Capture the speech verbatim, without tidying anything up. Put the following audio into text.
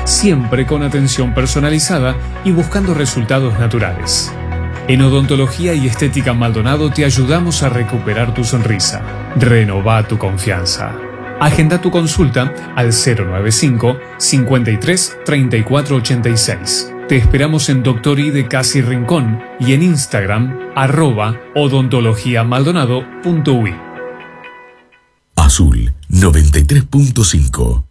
siempre con atención personalizada y buscando resultados naturales. En Odontología y Estética Maldonado te ayudamos a recuperar tu sonrisa. Renová tu confianza. Agenda tu consulta al cero nueve cinco, cincuenta y tres, treinta y cuatro ochenta y seis. Te esperamos en Doctor I de Casi Rincón y en Instagram, arroba odontologiamaldonado punto uy. Azul noventa y tres punto cinco.